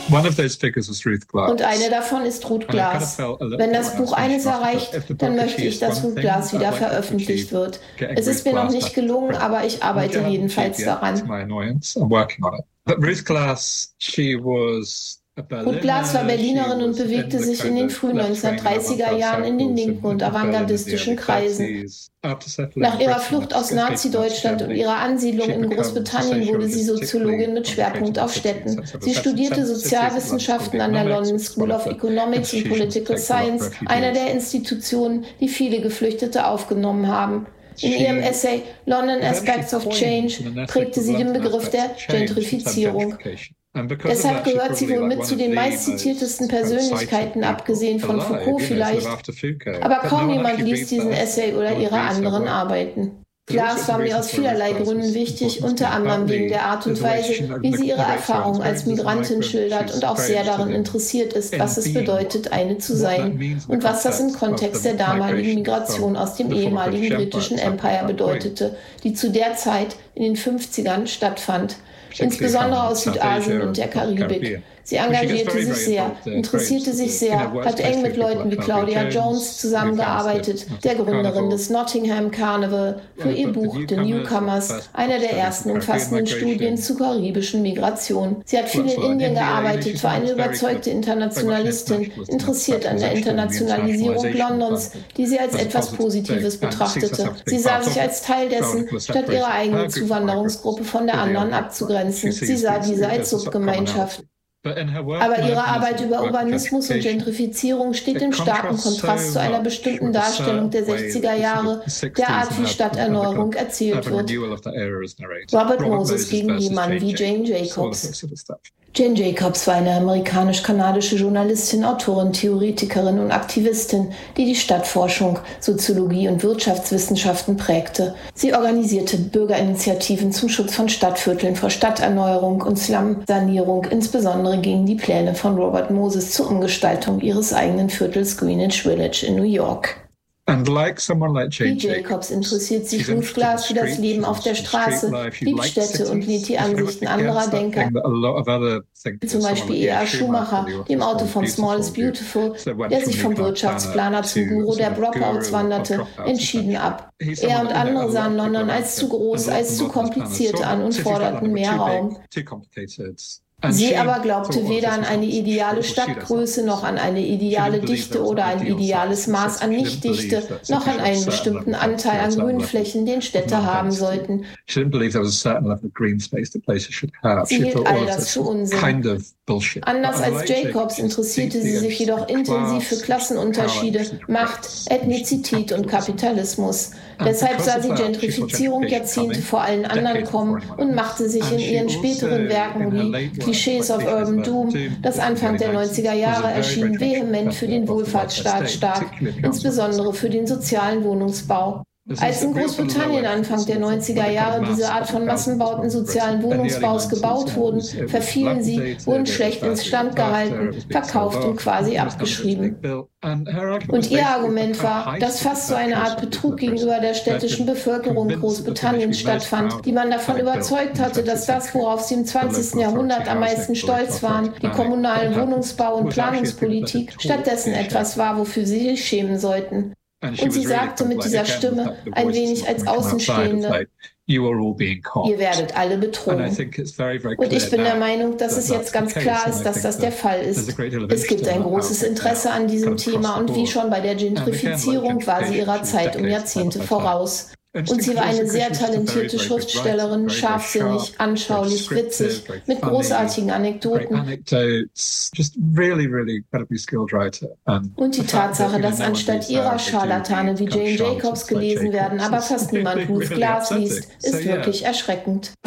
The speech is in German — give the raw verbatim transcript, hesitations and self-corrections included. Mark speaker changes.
Speaker 1: One of those figures was Ruth Glass.
Speaker 2: Und eine davon ist Ruth Glass. Wenn das Buch eines erreicht, dann möchte ich, dass Ruth Glass wieder veröffentlicht wird. Es ist mir noch nicht gelungen, aber ich arbeite jedenfalls daran.
Speaker 1: Ruth Glass, she was
Speaker 2: Ruth Glass war Berlinerin und bewegte sich in den frühen neunzehnhundertdreißiger Jahren in den linken und avantgardistischen Kreisen. Nach ihrer Flucht aus Nazi-Deutschland und ihrer Ansiedlung in Großbritannien wurde sie Soziologin mit Schwerpunkt auf Städten. Sie studierte Sozialwissenschaften an der London School of Economics und Political Science, einer der Institutionen, die viele Geflüchtete aufgenommen haben. In ihrem Essay London Aspects of Change prägte sie den Begriff der Gentrifizierung. Deshalb gehört sie wohl mit zu den meistzitiertesten Persönlichkeiten, abgesehen von Foucault vielleicht. Aber kaum jemand liest diesen Essay oder ihre anderen Arbeiten. Glass war mir aus vielerlei Gründen wichtig, unter anderem wegen der Art und Weise, wie sie ihre Erfahrung als Migrantin schildert und auch sehr daran interessiert ist, was es bedeutet, eine zu sein und was das im Kontext der damaligen Migration aus dem ehemaligen britischen Empire bedeutete, die zu der Zeit in den fünfzigern stattfand. Insbesondere aus Südasien und der Karibik. Sie engagierte sich sehr, interessierte sich sehr, hat eng mit Leuten wie Claudia Jones zusammengearbeitet, der Gründerin des Nottingham Carnival, für ihr Buch The Newcomers, einer der ersten umfassenden Studien zur karibischen Migration. Sie hat viel in Indien gearbeitet, war eine überzeugte Internationalistin, interessiert an der Internationalisierung Londons, die sie als etwas Positives betrachtete. Sie sah sich als Teil dessen, statt ihre eigene Zuwanderungsgruppe von der anderen abzugrenzen. Sie sah diese als Subgemeinschaft. Aber ihre Arbeit über Urbanismus und Gentrifizierung steht in starkem Kontrast zu einer bestimmten Darstellung der sechziger Jahre, der Art, wie Stadterneuerung erzählt wird. Robert Moses gegen jemanden wie Jane Jacobs. Jane Jacobs war eine amerikanisch-kanadische Journalistin, Autorin, Theoretikerin und Aktivistin, die die Stadtforschung, Soziologie und Wirtschaftswissenschaften prägte. Sie organisierte Bürgerinitiativen zum Schutz von Stadtvierteln vor Stadterneuerung und Slumsanierung, insbesondere gegen die Pläne von Robert Moses zur Umgestaltung ihres eigenen Viertels Greenwich Village in New York.
Speaker 1: And like someone like Jane
Speaker 2: Wie Jacobs interessiert sich Ruth Glass für das Leben auf der Straße, liebt Städte und lädt die Ansichten anderer Denker, wie zum Beispiel E R Schumacher, dem Autor von Small is Beautiful, der sich vom Wirtschaftsplaner zum Guru der Dropouts wanderte, entschieden ab. Er und andere sahen London als zu groß, als zu kompliziert an und forderten mehr Raum. Sie aber glaubte weder an eine ideale Stadtgröße, noch an eine ideale Dichte oder ein ideales Maß an Nichtdichte, noch an einen bestimmten Anteil an Grünflächen, den Städte haben sollten. Sie hielt all das für Unsinn. Anders als Jacobs interessierte sie sich jedoch intensiv für Klassenunterschiede, Macht, Ethnizität und Kapitalismus. Deshalb sah sie Gentrifizierung Jahrzehnte vor allen anderen kommen und machte sich in ihren späteren Werken wie Clichés of Urban Doom, das Anfang der neunziger Jahre erschien, vehement für den Wohlfahrtsstaat stark, insbesondere für den sozialen Wohnungsbau. Als in Großbritannien Anfang der neunziger Jahre diese Art von Massenbauten sozialen Wohnungsbaus gebaut wurden, verfielen sie, wurden schlecht instand gehalten, verkauft und quasi abgeschrieben. Und ihr Argument war, dass fast so eine Art Betrug gegenüber der städtischen Bevölkerung Großbritanniens stattfand, die man davon überzeugt hatte, dass das, worauf sie im zwanzigsten Jahrhundert am meisten stolz waren, die kommunale Wohnungsbau- und Planungspolitik, stattdessen etwas war, wofür sie sich schämen sollten. Und sie sagte mit dieser Stimme, ein wenig als Außenstehende, ihr werdet alle betrogen. Und ich bin der Meinung, dass es jetzt ganz klar ist, dass das der Fall ist. Es gibt ein großes Interesse an diesem Thema und wie schon bei der Gentrifizierung war sie ihrer Zeit um Jahrzehnte voraus. Und sie war eine sehr talentierte Schriftstellerin, scharfsinnig, anschaulich, witzig, mit großartigen Anekdoten. Und die Tatsache, dass anstatt ihrer Scharlatane wie Jane Jacobs gelesen werden, aber fast niemand Ruth Glass liest, ist wirklich erschreckend.